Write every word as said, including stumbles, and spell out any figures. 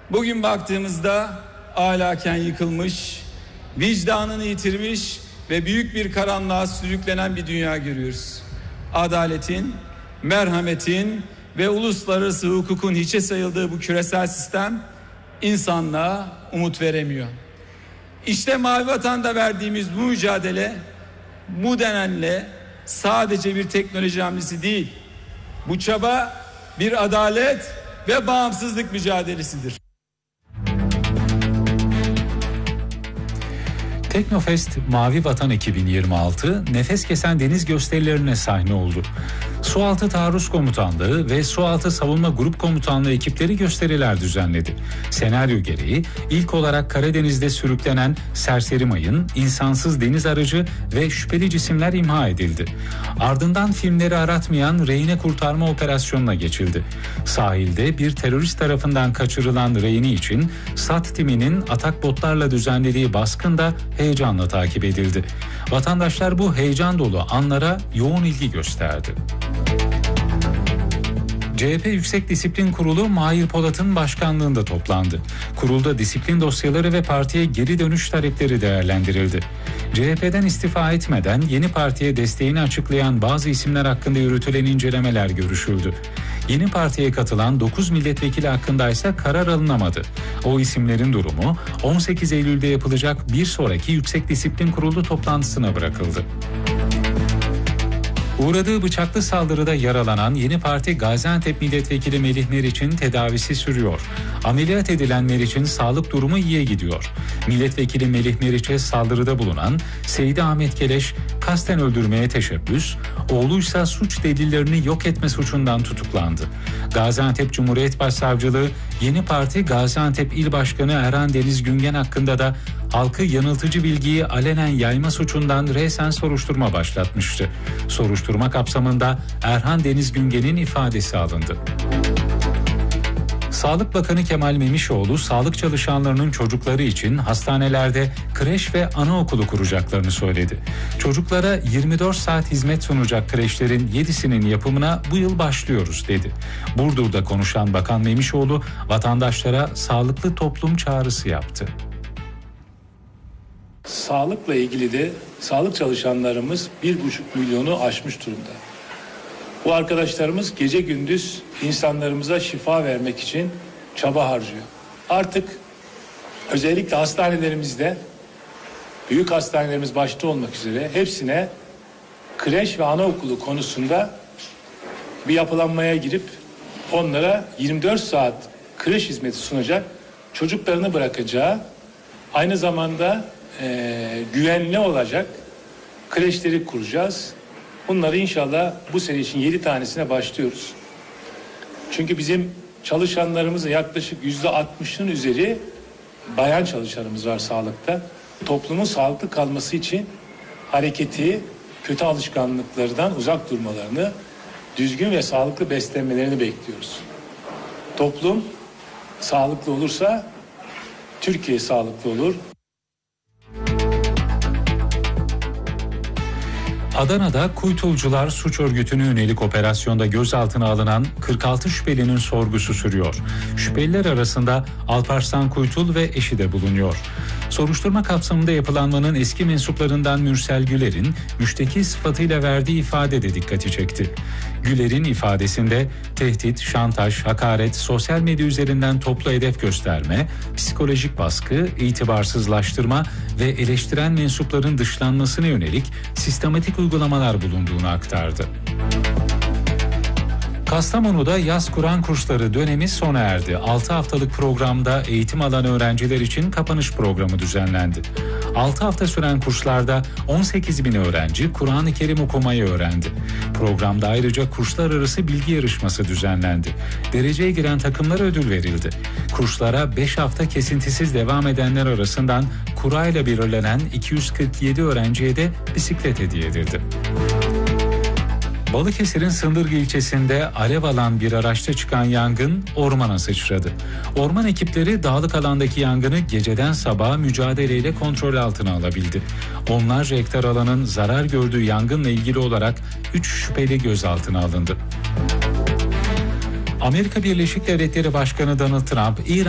Bugün baktığımızda ahlaken yıkılmış, vicdanını yitirmiş ve büyük bir karanlığa sürüklenen bir dünya görüyoruz. Adaletin, merhametin ve uluslararası hukukun hiçe sayıldığı bu küresel sistem insanlığa umut veremiyor. İşte Mavi Vatan'da verdiğimiz bu mücadele bu denenle sadece bir teknoloji hamlesi değil. Bu çaba bir adalet ve bağımsızlık mücadelesidir. Teknofest Mavi Vatan iki bin yirmi altı nefes kesen deniz gösterilerine sahne oldu. Sualtı Taarruz Komutanlığı ve Sualtı Savunma Grup Komutanlığı ekipleri gösteriler düzenledi. Senaryo gereği ilk olarak Karadeniz'de sürüklenen serseri mayın, insansız deniz aracı ve şüpheli cisimler imha edildi. Ardından filmleri aratmayan rehine kurtarma operasyonuna geçildi. Sahilde bir terörist tarafından kaçırılan rehini için SAT timinin atak botlarla düzenlediği baskın da heyecanla takip edildi. Vatandaşlar bu heyecan dolu anlara yoğun ilgi gösterdi. C H P Yüksek Disiplin Kurulu Mahir Polat'ın başkanlığında toplandı. Kurulda disiplin dosyaları ve partiye geri dönüş talepleri değerlendirildi. C H P'den istifa etmeden yeni partiye desteğini açıklayan bazı isimler hakkında yürütülen incelemeler görüşüldü. Yeni partiye katılan dokuz milletvekili hakkında ise karar alınamadı. O isimlerin durumu on sekiz Eylül'de yapılacak bir sonraki Yüksek Disiplin Kurulu toplantısına bırakıldı. Uğradığı bıçaklı saldırıda yaralanan Yeni Parti Gaziantep Milletvekili Melih Meriç'in tedavisi sürüyor. Ameliyat edilen Meriç'in sağlık durumu iyiye gidiyor. Milletvekili Melih Meriç'e saldırıda bulunan Seydi Ahmet Keleş kasten öldürmeye teşebbüs, oğluysa suç delillerini yok etme suçundan tutuklandı. Gaziantep Cumhuriyet Başsavcılığı Yeni Parti Gaziantep İl Başkanı Erhan Deniz Güngen hakkında da halkı yanıltıcı bilgiyi alenen yayma suçundan resen soruşturma başlatmıştı. Soruşturma kapsamında Erhan Deniz Güngen'in ifadesi alındı. Sağlık Bakanı Kemal Memişoğlu, sağlık çalışanlarının çocukları için hastanelerde kreş ve anaokulu kuracaklarını söyledi. Çocuklara yirmi dört saat hizmet sunacak kreşlerin yedisinin yapımına bu yıl başlıyoruz dedi. Burdur'da konuşan Bakan Memişoğlu, vatandaşlara sağlıklı toplum çağrısı yaptı. Sağlıkla ilgili de sağlık çalışanlarımız bir buçuk milyonu aşmış durumda. Bu arkadaşlarımız gece gündüz insanlarımıza şifa vermek için çaba harcıyor. Artık özellikle hastanelerimizde, büyük hastanelerimiz başta olmak üzere hepsine kreş ve anaokulu konusunda bir yapılanmaya girip onlara yirmi dört saat kreş hizmeti sunacak, çocuklarını bırakacağı, aynı zamanda e, güvenli olacak kreşleri kuracağız. Bunları inşallah bu sene için yedi tanesine başlıyoruz. Çünkü bizim çalışanlarımızın yaklaşık yüzde altmışın üzeri bayan çalışanımız var sağlıkta. Toplumun sağlıklı kalması için hareketi, kötü alışkanlıklardan uzak durmalarını, düzgün ve sağlıklı beslenmelerini bekliyoruz. Toplum sağlıklı olursa Türkiye sağlıklı olur. Adana'da Kuytulcular Suç Örgütü'ne yönelik operasyonda gözaltına alınan kırk altı şüphelinin sorgusu sürüyor. Şüpheliler arasında Alparslan Kuytul ve eşi de bulunuyor. Soruşturma kapsamında yapılanmanın eski mensuplarından Mürsel Güler'in müşteki sıfatıyla verdiği ifade de dikkati çekti. Güler'in ifadesinde tehdit, şantaj, hakaret, sosyal medya üzerinden toplu hedef gösterme, psikolojik baskı, itibarsızlaştırma ve eleştiren mensupların dışlanmasına yönelik sistematik uygulamalar bulunduğunu aktardı. Kastamonu'da yaz Kur'an kursları dönemi sona erdi. altı haftalık programda eğitim alan öğrenciler için kapanış programı düzenlendi. altı hafta süren kurslarda on sekiz bin öğrenci Kur'an-ı Kerim okumayı öğrendi. Programda ayrıca kurslar arası bilgi yarışması düzenlendi. Dereceye giren takımlara ödül verildi. Kurslara beş hafta kesintisiz devam edenler arasından kura ile belirlenen iki yüz kırk yedi öğrenciye de bisiklet hediye edildi. Balıkesir'in Sındırgı ilçesinde alev alan bir araçta çıkan yangın ormana sıçradı. Orman ekipleri dağlık alandaki yangını geceden sabaha mücadeleyle kontrol altına alabildi. Onlarca hektar alanın zarar gördüğü yangınla ilgili olarak üç şüpheli gözaltına alındı. Amerika Birleşik Devletleri Başkanı Donald Trump, İran